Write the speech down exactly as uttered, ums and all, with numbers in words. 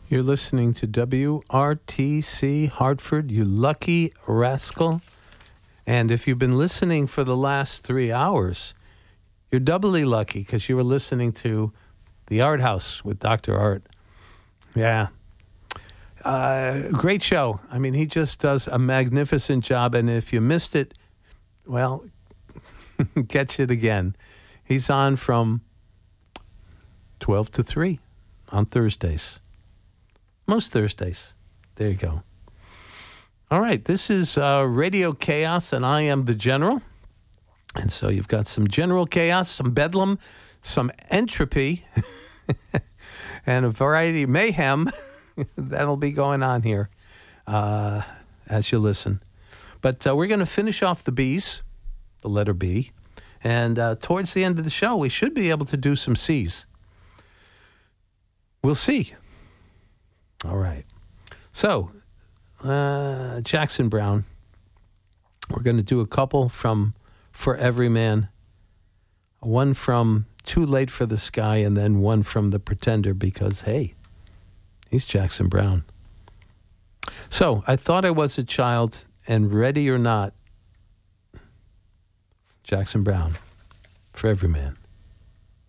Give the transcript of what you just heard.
You're listening to W R T C Hartford, you lucky rascal. And if you've been listening for the last three hours, you're doubly lucky because you were listening to The Art House with Doctor Art. Yeah. Uh, great show. I mean, he just does a magnificent job. And if you missed it, well, catch it again. He's on from twelve to three on Thursdays. Most Thursdays. There you go. All right. This is uh, Radio Chaos, and I am the General. And so you've got some general chaos, some bedlam, some entropy, and a variety of mayhem that'll be going on here uh, as you listen. But uh, we're going to finish off the B's, the letter B. And uh, towards the end of the show, we should be able to do some C's. We'll see. All right. So, uh, Jackson Browne. We're going to do a couple from For Every Man, one from Too Late for the Sky, and then one from The Pretender because, hey, he's Jackson Browne. So, I Thought I Was a Child, and Ready or Not, Jackson Browne, For Every Man.